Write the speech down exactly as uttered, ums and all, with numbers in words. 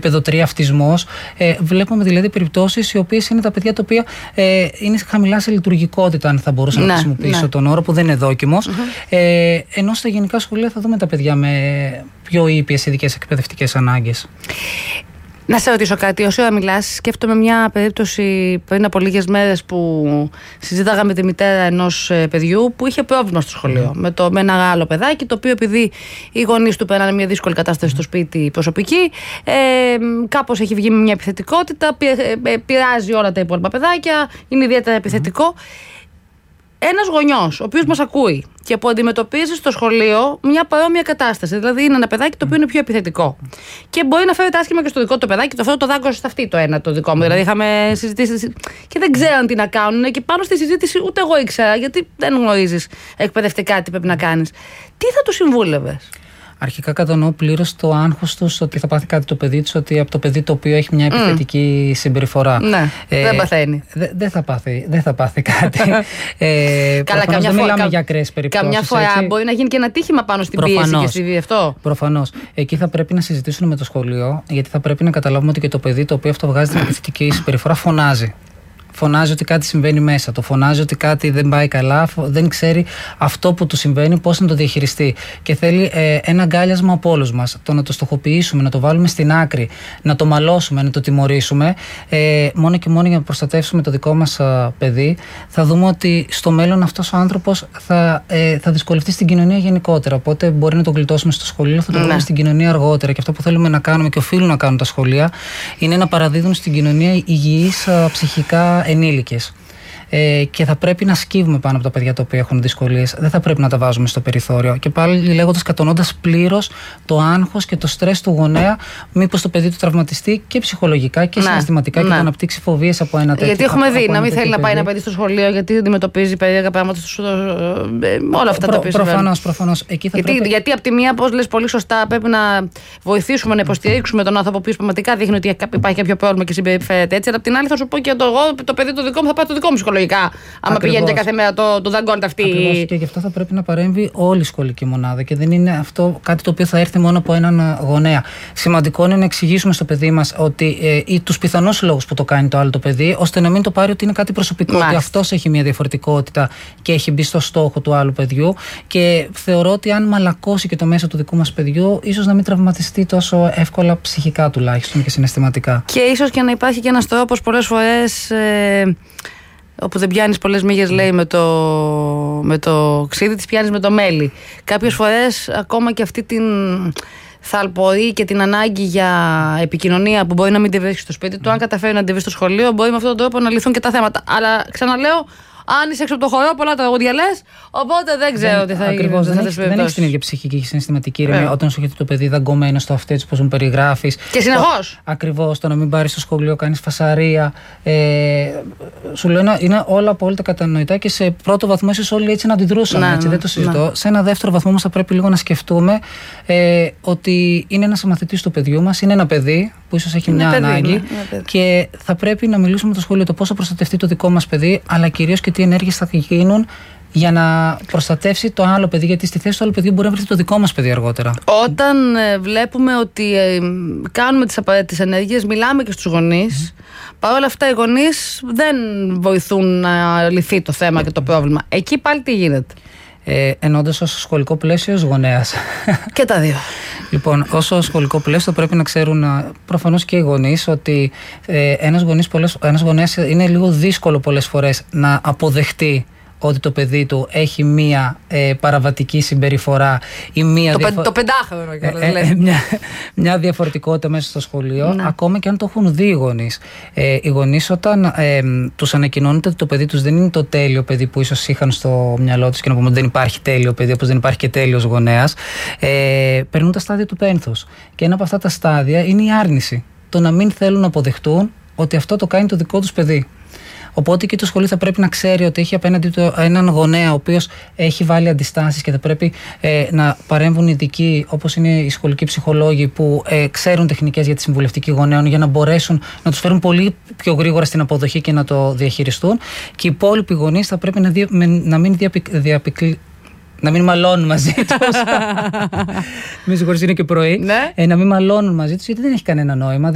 επίπεδο τρία αυτισμός. Ε, βλέπουμε δηλαδή περιπτώσεις οι οποίες είναι τα παιδιά τα οποία ε, είναι χαμηλά σε λειτουργικότητα, αν θα μπορούσα ναι, να χρησιμοποιήσω ναι. τον όρο που δεν είναι δόκιμος. Mm-hmm. Ε, ενώ στα γενικά σχολεία θα δούμε τα παιδιά με πιο ήπιες ειδικές εκπαιδευτικές ανάγκες. Να σε ρωτήσω κάτι, όσο ώρα μιλάς, σκέφτομαι μια περίπτωση πριν από λίγες μέρες που συζήταγα με τη μητέρα ενός παιδιού που είχε πρόβλημα στο σχολείο mm. με, το, με ένα άλλο παιδάκι, το οποίο επειδή οι γονείς του περνάνε μια δύσκολη κατάσταση στο σπίτι προσωπική, ε, κάπως έχει βγει με μια επιθετικότητα, πειράζει όλα τα υπόλοιπα παιδάκια, είναι ιδιαίτερα επιθετικό. Mm. Ένας γονιός, ο οποίος μας ακούει και που αντιμετωπίζει στο σχολείο μια παρόμοια κατάσταση. Δηλαδή, είναι ένα παιδάκι το οποίο είναι πιο επιθετικό. Και μπορεί να φέρει τα άσχημα και στο δικό του παιδάκι. Το φέρω το δάγκωσε στα αυτή το ένα το δικό μου. Δηλαδή, είχαμε συζητήσει και δεν ξέραν τι να κάνουν. Και πάνω στη συζήτηση ούτε εγώ ήξερα, γιατί δεν γνωρίζεις εκπαιδευτικά τι πρέπει να κάνεις. Τι θα του συμβούλευες? Αρχικά κατανοώ πλήρως το άγχος τους ότι θα πάθει κάτι το παιδί τους, ότι από το παιδί το οποίο έχει μια επιθετική mm. συμπεριφορά. Ναι, ε, δεν παθαίνει. Δεν δε θα, πάθει, δε θα πάθει κάτι. ε, Καλά, καμιά δεν φορά, μιλάμε κα, για ακραίες περιπτώσεις. Καμιά φορά έτσι. Μπορεί να γίνει και ένα τύχημα πάνω στην προφανώς, πίεση και στη αυτό. Προφανώς. Εκεί θα πρέπει να συζητήσουν με το σχολείο, γιατί θα πρέπει να καταλάβουμε ότι και το παιδί το οποίο αυτό βγάζει την επιθετική συμπεριφορά φωνάζει. Φωνάζει ότι κάτι συμβαίνει μέσα, το φωνάζει ότι κάτι δεν πάει καλά, δεν ξέρει αυτό που του συμβαίνει πώς να το διαχειριστεί. Και θέλει ε, ένα αγκάλιασμα από όλους μας. Το να το στοχοποιήσουμε, να το βάλουμε στην άκρη, να το μαλώσουμε, να το τιμωρήσουμε, ε, μόνο και μόνο για να προστατεύσουμε το δικό μας α, παιδί, θα δούμε ότι στο μέλλον αυτός ο άνθρωπος θα, ε, θα δυσκολευτεί στην κοινωνία γενικότερα. Οπότε μπορεί να τον γλιτώσουμε στο σχολείο, θα το βρούμε στην κοινωνία αργότερα. Και αυτό που θέλουμε να κάνουμε και οφείλουν να κάνουν τα σχολεία είναι να παραδίδουν στην κοινωνία υγιείς α, ψυχικά ενήλικες. Ε, και θα πρέπει να σκύβουμε πάνω από τα παιδιά τα οποία έχουν δυσκολίες. Δεν θα πρέπει να τα βάζουμε στο περιθώριο. Και πάλι λέγοντας, κατανοώντας πλήρως το άγχος και το στρες του γονέα, μήπως το παιδί του τραυματιστεί και ψυχολογικά και ναι, συναισθηματικά ναι. και να αναπτύξει φοβίες από ένα τέτοιο. Γιατί έχουμε από, δει από να μην θέλει παιδί. να πάει ένα παιδί στο σχολείο, γιατί αντιμετωπίζει περίεργα πράγματα στο. Όλα αυτά Προ, τα οποία Προφανώς, προφανώς. Εκεί θα γιατί, πρέπει... γιατί από τη μία, πώς λες πολύ σωστά, πρέπει να βοηθήσουμε, να υποστηρίξουμε τον άνθρωπο που πραγματικά δείχνει ότι υπάρχει κάποιο πρόβλημα και συμπεριφέρεται έτσι. Αλλά από την άλλη, θα σου πω και το, εγώ, το παιδί το δικό μου θα πάει το δικό μου ψυχολογικά. Άμα πηγαίνει κάθε μέρα το, το δαγκώνεται αυτή. Ακριβώς, και γι' αυτό θα πρέπει να παρέμβει όλη η σχολική μονάδα. Και δεν είναι αυτό κάτι το οποίο θα έρθει μόνο από έναν γονέα. Σημαντικό είναι να εξηγήσουμε στο παιδί μας ότι ε, ή τους πιθανούς λόγους που το κάνει το άλλο το παιδί, ώστε να μην το πάρει ότι είναι κάτι προσωπικό. Μάλιστα. Ότι αυτός έχει μια διαφορετικότητα και έχει μπει στο στόχο του άλλου παιδιού. Και θεωρώ ότι αν μαλακώσει και το μέσα του δικού μας παιδιού, ίσως να μην τραυματιστεί τόσο εύκολα ψυχικά τουλάχιστον και συναισθηματικά. Και ίσως και να υπάρχει και ένας τρόπος πολλές φορές. Ε, όπου δεν πιάνεις πολλές μύγες, λέει, με το, με το ξύδι, τις πιάνεις με το μέλι. Κάποιες φορές ακόμα και αυτή την θαλπορή και την ανάγκη για επικοινωνία που μπορεί να μην τη βρίσκει στο σπίτι του, αν καταφέρει να τη βρει στο σχολείο, μπορεί με αυτόν τον τρόπο να λυθούν και τα θέματα. Αλλά ξαναλέω, αν είσαι έξω από το χορό, πολλά τραγούδια λες, οπότε δεν ξέρω δεν, τι θα γίνει. Ακριβώς, δεν, δεν έχεις την ίδια ψυχική και συναισθηματική ηρεμία όταν σου έχετε το παιδί δαγκωμένο στο αυτί, όπως μου περιγράφεις. Και συνεχώς. Ακριβώς, το να μην πάρεις στο σχολείο, κάνεις φασαρία. Ε, σου λέω, είναι, είναι όλα απόλυτα κατανοητά και σε πρώτο βαθμό ίσως όλοι έτσι να αντιδρούσαν. Να, έτσι, δεν το συζητώ. Να. Σε ένα δεύτερο βαθμό όμως θα πρέπει λίγο να σκεφτούμε ε, ότι είναι ένας μαθητής του παιδιού μας, είναι ένα παιδί που ίσως έχει είναι μια παιδί, ανάγκη ναι, και θα πρέπει να μιλήσουμε με το σχολείο το πώς θα προστατευτεί το δικό μας παιδί, αλλά κυρίως και τι ενέργειες θα γίνουν για να προστατεύσει το άλλο παιδί, γιατί στη θέση του άλλου παιδιού μπορεί να βρεθεί το δικό μας παιδί αργότερα. Όταν ε, βλέπουμε ότι ε, κάνουμε τις απαραίτητες ενέργειες, μιλάμε και στους γονείς, mm-hmm. παρ' όλα αυτά οι γονείς δεν βοηθούν να λυθεί το θέμα και το πρόβλημα. Εκεί πάλι τι γίνεται? Ε, εννοώντας ως σχολικό πλαίσιο, ως γονέας. Και τα δύο. Λοιπόν, όσο σχολικό πλαίσιο πρέπει να ξέρουν προφανώς και οι γονείς ότι ε, ένας, γονείς πολλές, ένας γονέας είναι λίγο δύσκολο πολλές φορές να αποδεχτεί ότι το παιδί του έχει μία ε, παραβατική συμπεριφορά ή μία το, διαφο... το πεντάχρονο ε, ε, ε, μια, μια διαφορετικότητα μέσα στο σχολείο, ναι. Ακόμα και αν το έχουν δει οι γονείς. Ε, οι γονείς όταν ε, τους ανακοινώνεται ότι το παιδί τους δεν είναι το τέλειο παιδί που ίσως είχαν στο μυαλό τους, και να πούμε ότι δεν υπάρχει τέλειο παιδί, όπως δεν υπάρχει και τέλειος γονέας, ε, περνούν τα στάδια του πένθους. Και ένα από αυτά τα στάδια είναι η άρνηση. Το να μην θέλουν να αποδεχτούν ότι αυτό το κάνει το δικό τους παιδί. Οπότε και το σχολείο θα πρέπει να ξέρει ότι έχει απέναντι του έναν γονέα ο οποίος έχει βάλει αντιστάσεις και θα πρέπει ε, να παρέμβουν ειδικοί, όπως είναι οι σχολικοί ψυχολόγοι που ε, ξέρουν τεχνικές για τη συμβουλευτική γονέων, για να μπορέσουν να τους φέρουν πολύ πιο γρήγορα στην αποδοχή και να το διαχειριστούν. Και οι υπόλοιποι γονείς θα πρέπει να, δια, με, να μην διαπικ, διαπικ, να μην μαλώνουν μαζί τους. Με συγχωρείς, είναι και πρωί. Ναι. Ε, να μην μαλώνουν μαζί τους, γιατί δεν έχει κανένα νόημα.